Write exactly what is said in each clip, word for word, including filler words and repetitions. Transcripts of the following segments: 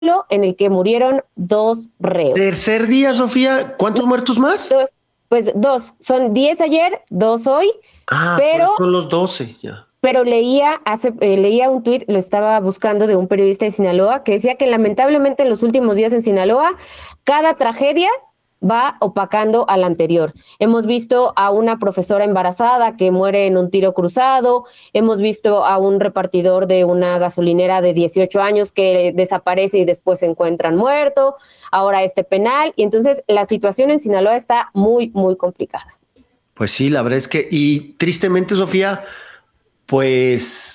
en el que murieron dos reos. Tercer día, Sofía, ¿cuántos muertos más? Dos, pues dos, son diez ayer, dos hoy, Ah, pero pues son los doce, ya. pero leía hace eh, leía un tuit, lo estaba buscando, de un periodista de Sinaloa, que decía que lamentablemente en los últimos días en Sinaloa cada tragedia va opacando a la anterior. Hemos visto a una profesora embarazada que muere en un tiro cruzado, hemos visto a un repartidor de una gasolinera de dieciocho años que desaparece y después se encuentran muerto, ahora este penal, y entonces la situación en Sinaloa está muy, muy complicada. Pues sí, la verdad es que, y tristemente, Sofía, pues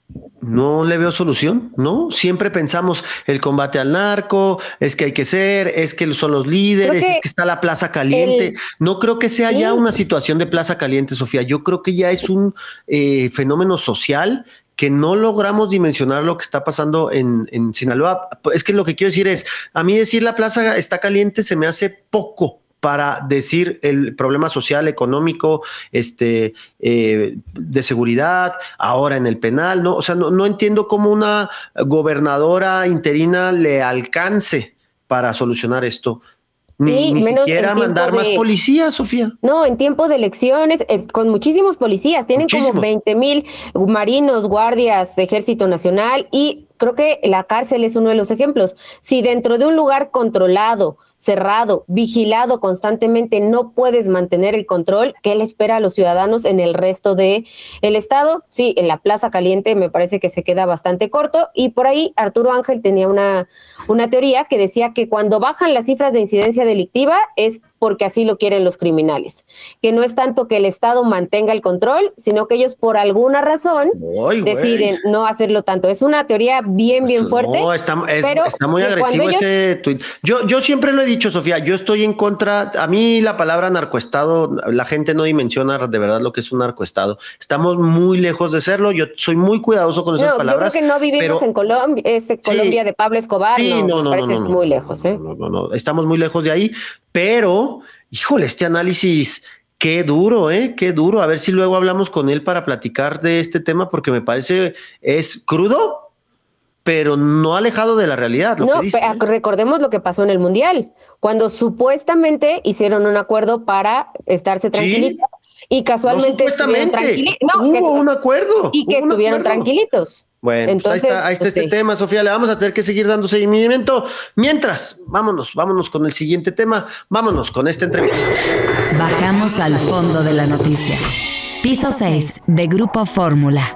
no le veo solución, ¿no? Siempre pensamos el combate al narco, es que hay que ser, es que son los Creo líderes, es que que está la plaza caliente. el No creo que sea ya sí, una situación de plaza caliente, Sofía. Yo creo que ya es un eh, fenómeno social que no logramos dimensionar lo que está pasando en, en Sinaloa. Es que lo que quiero decir es, a mí decir la plaza está caliente se me hace poco para decir el problema social, económico, este, eh, de seguridad, ahora en el penal, ¿no? O sea, no, no entiendo cómo una gobernadora interina le alcance para solucionar esto. Ni, y ni menos en siquiera tiempo mandar más de policías, Sofía. No, en tiempo de elecciones, eh, con muchísimos policías, tienen como Muchísimos. veinte mil marinos, guardias, ejército nacional, y creo que la cárcel es uno de los ejemplos. Si dentro de un lugar controlado, cerrado, vigilado constantemente, no puedes mantener el control, ¿qué le espera a los ciudadanos en el resto de el estado? Sí, en la Plaza Caliente me parece que se queda bastante corto, y por ahí Arturo Ángel tenía una, una teoría que decía que cuando bajan las cifras de incidencia delictiva es porque así lo quieren los criminales, que no es tanto que el Estado mantenga el control, sino que ellos por alguna razón Ay, güey. deciden no hacerlo tanto. Es una teoría bien, Pues, bien fuerte, no, está, es- pero está muy que cuando agresivo ellos, ese tuit. Yo, yo siempre lo he dicho, Sofía, yo estoy en contra. A mí la palabra narcoestado, la gente no dimensiona de verdad lo que es un narcoestado. Estamos muy lejos de serlo. Yo soy muy cuidadoso con esas no, yo creo palabras, que no vivimos en pero Colombia, es Colombia sí, de Pablo Escobar, sí, no, no, me no, no, parece no, no, muy no, no, lejos, no, ¿eh? no, no, no. Estamos muy lejos de ahí, pero, híjole, este análisis, qué duro, ¿eh? Qué duro. A ver si luego hablamos con él para platicar de este tema, porque me parece es crudo, pero no alejado de la realidad, lo que No, dice, pe- ¿eh? recordemos lo que pasó en el Mundial, cuando supuestamente hicieron un acuerdo para estarse tranquilitos Sí, y no casualmente estuvieron supuestamente, tranquilitos, no, que, hubo un acuerdo, y que hubo un estuvieron acuerdo. tranquilitos. Bueno, pues ahí está, Entonces, ahí está pues este sí. tema, Sofía, le vamos a tener que seguir dando seguimiento. Mientras, vámonos, vámonos con el siguiente tema, vámonos con esta entrevista. Bajamos al fondo de la noticia. Piso seis de Grupo Fórmula.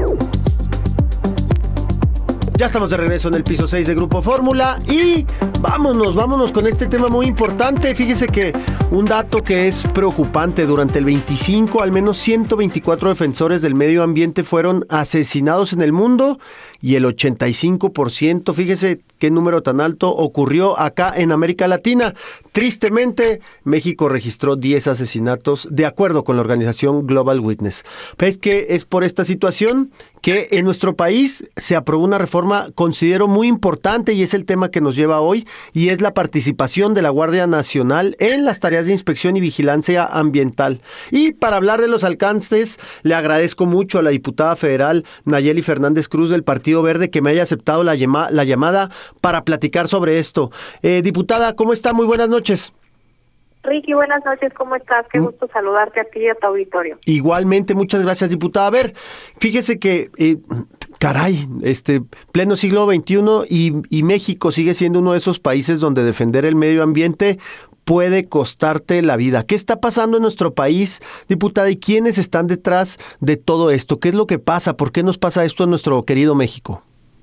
Ya estamos de regreso en el piso seis de Grupo Fórmula y vámonos, vámonos con este tema muy importante. Fíjese que un dato que es preocupante, durante el veinticinco, al menos ciento veinticuatro defensores del medio ambiente fueron asesinados en el mundo y el ochenta y cinco por ciento, fíjese qué número tan alto, ocurrió acá en América Latina. Tristemente, México registró diez asesinatos de acuerdo con la organización Global Witness. Es que es por esta situación que en nuestro país se aprobó una reforma, considero muy importante, y es el tema que nos lleva hoy, y es la participación de la Guardia Nacional en las tareas de inspección y vigilancia ambiental. Y para hablar de los alcances, le agradezco mucho a la diputada federal Nayeli Fernández Cruz del Partido Verde que me haya aceptado la, llama, la llamada para platicar sobre esto. Eh, diputada, ¿cómo está? Muy buenas noches. Ricky, buenas noches, ¿cómo estás? Qué gusto saludarte a ti y a tu auditorio. Igualmente, muchas gracias, diputada. A ver, fíjese que, eh, caray, este pleno siglo veintiuno y, y México sigue siendo uno de esos países donde defender el medio ambiente puede costarte la vida. ¿Qué está pasando en nuestro país, diputada? ¿Y quiénes están detrás de todo esto? ¿Qué es lo que pasa? ¿Por qué nos pasa esto en nuestro querido México?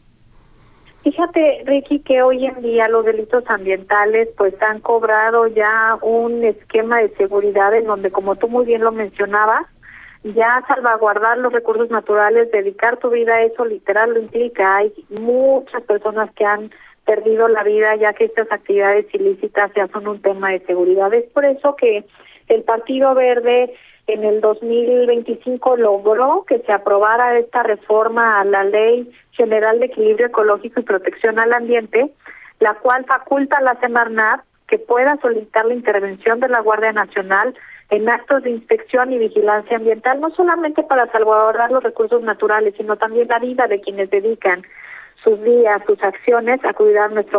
Fíjate, Ricky, que hoy en día los delitos ambientales pues han cobrado ya un esquema de seguridad en donde, como tú muy bien lo mencionabas, ya salvaguardar los recursos naturales, dedicar tu vida a eso, literal lo implica. Hay muchas personas que han perdido la vida ya que estas actividades ilícitas ya son un tema de seguridad. Es por eso que el Partido Verde en el dos mil veinticinco logró que se aprobara esta reforma a la Ley General de Equilibrio Ecológico y Protección al Ambiente, la cual faculta a la Semarnat que pueda solicitar la intervención de la Guardia Nacional en actos de inspección y vigilancia ambiental, no solamente para salvaguardar los recursos naturales, sino también la vida de quienes dedican sus días, sus acciones a cuidar nuestro